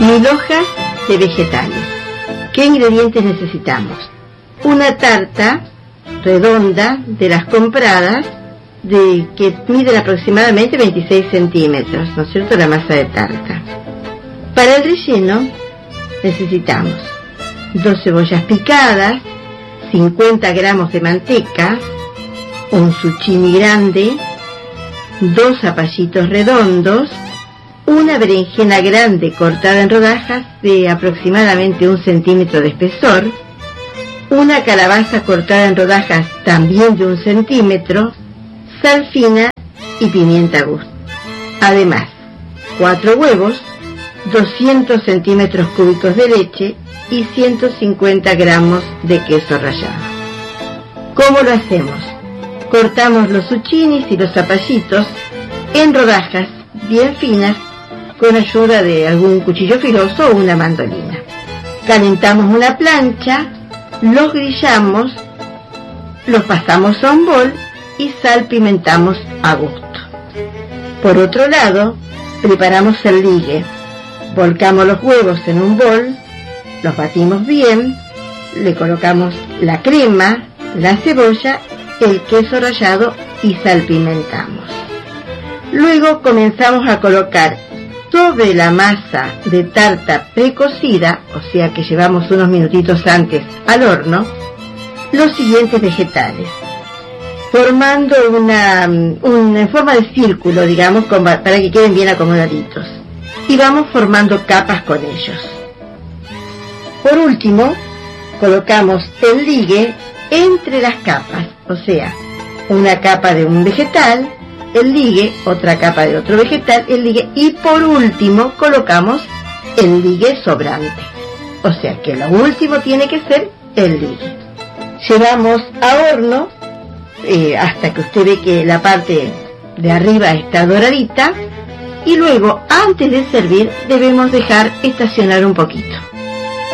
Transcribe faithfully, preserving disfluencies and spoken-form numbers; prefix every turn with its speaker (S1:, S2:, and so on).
S1: Mil hojas de vegetales. ¿Qué ingredientes necesitamos? Una tarta redonda de las compradas, de que miden aproximadamente veintiséis centímetros, ¿no es cierto?, la masa de tarta. Para el relleno necesitamos dos cebollas picadas, cincuenta gramos de manteca, un zucchini grande, dos zapallitos redondos, una berenjena grande cortada en rodajas de aproximadamente un centímetro de espesor, una calabaza cortada en rodajas también de un centímetro, sal fina y pimienta a gusto. Además, cuatro huevos, doscientos centímetros cúbicos de leche y ciento cincuenta gramos de queso rallado. ¿Cómo lo hacemos? Cortamos los zucchinis y los zapallitos en rodajas bien finas con ayuda de algún cuchillo filoso o una mandolina. Calentamos una plancha, los grillamos, los pasamos a un bol y salpimentamos a gusto. Por otro lado, preparamos el ligue. Volcamos los huevos en un bol, los batimos bien, le colocamos la crema, la cebolla, el queso rallado y salpimentamos. Luego comenzamos a colocar sobre la masa de tarta precocida, o sea que llevamos unos minutitos antes al horno, los siguientes vegetales, formando una, una en forma de círculo, digamos, con, para que queden bien acomodaditos. Y vamos formando capas con ellos. Por último, colocamos el ligue entre las capas, o sea, una capa de un vegetal, el ligue, otra capa de otro vegetal, el ligue, y por último colocamos el ligue sobrante. O sea que lo último tiene que ser el ligue. Llevamos a horno eh, hasta que usted ve que la parte de arriba está doradita, y luego, antes de servir, debemos dejar estacionar un poquito.